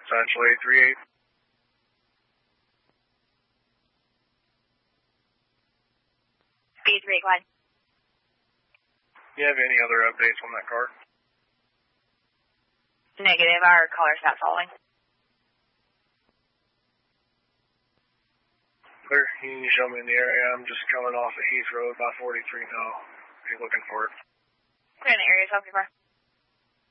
Central 838. B3, go ahead. Do you have any other updates on that car? Negative, our caller's not following. Clear, you can show me in the area. I'm just coming off of Heath Road by 43 now. Are you looking for it? Clear in the area, so far.